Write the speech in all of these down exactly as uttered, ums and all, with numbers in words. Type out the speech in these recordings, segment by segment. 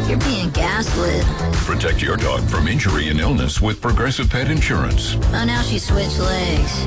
You're being gaslit. Protect your dog from injury and illness with Progressive Pet Insurance. Oh, now she switched legs.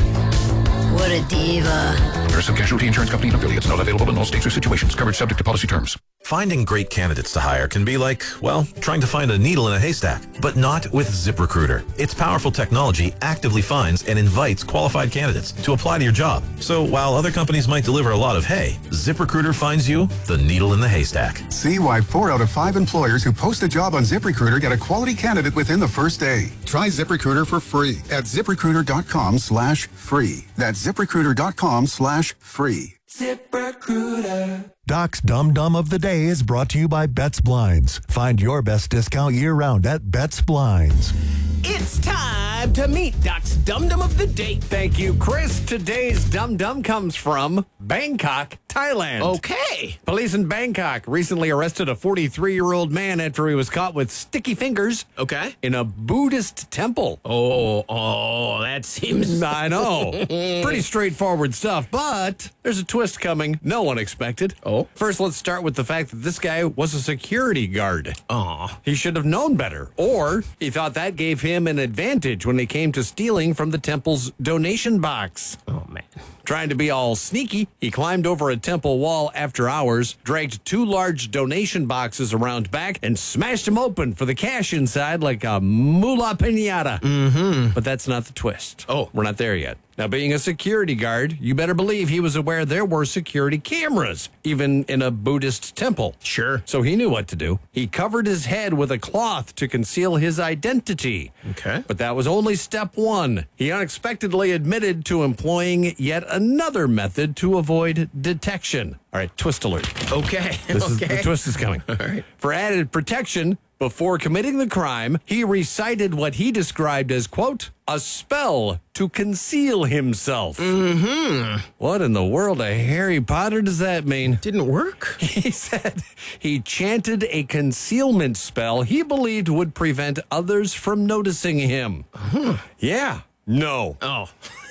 What a diva. Progressive Casualty Insurance Company and affiliates. Not available in all states or situations. Coverage subject to policy terms. Finding great candidates to hire can be like, well, trying to find a needle in a haystack, but not with ZipRecruiter. Its powerful technology actively finds and invites qualified candidates to apply to your job. So while other companies might deliver a lot of hay, ZipRecruiter finds you the needle in the haystack. See why four out of five employers who post a job on ZipRecruiter get a quality candidate within the first day. Try ZipRecruiter for free at ZipRecruiter.com slash free. That's ZipRecruiter.com slash free. ZipRecruiter. Doc's Dum Dum of the Day is brought to you by Betts Blinds. Find your best discount year-round at Betts Blinds. It's time to meet Doc's Dum Dum of the Day. Thank you, Chris. Today's Dum Dum comes from Bangkok, Thailand. Okay. Police in Bangkok recently arrested a forty-three-year-old man after he was caught with sticky fingers. Okay. In a Buddhist temple. Oh, oh, that seems... I know. Pretty straightforward stuff, but there's a twist coming no one expected. Oh. First, let's start with the fact that this guy was a security guard. Aw. He should have known better. Or he thought that gave him an advantage when it came to stealing from the temple's donation box. Oh, man. Trying to be all sneaky, he climbed over a temple wall after hours, dragged two large donation boxes around back, and smashed them open for the cash inside like a mula pinata. Mm-hmm. But that's not the twist. Oh. We're not there yet. Now, being a security guard, you better believe he was aware there were security cameras, even in a Buddhist temple. Sure. So he knew what to do. He covered his head with a cloth to conceal his identity. Okay. But that was only step one. He unexpectedly admitted to employing yet another method to avoid detection. All right, twist alert. Okay. This okay. is the twist is coming. All right. For added protection, before committing the crime, he recited what he described as, quote, a spell to conceal himself. Mm-hmm. What in the world of Harry Potter does that mean? Didn't work? He said he chanted a concealment spell he believed would prevent others from noticing him. Uh-huh. Yeah. No. Oh.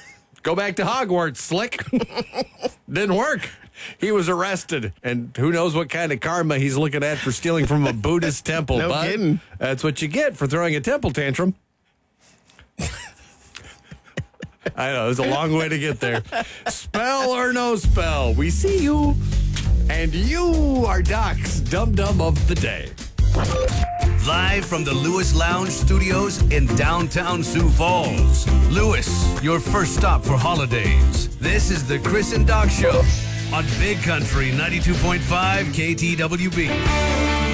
Go back to Hogwarts, Slick. Didn't work. He was arrested, and who knows what kind of karma he's looking at for stealing from a Buddhist temple. No but kidding. That's what you get for throwing a temple tantrum. I know, there's a long way to get there. Spell or no spell, we see you, and you are Doc's Dum Dum of the Day. Live from the Lewis Lounge Studios in downtown Sioux Falls. Lewis, your first stop for holidays. This is the Chris and Doc Show on Big Country ninety-two point five K T W B.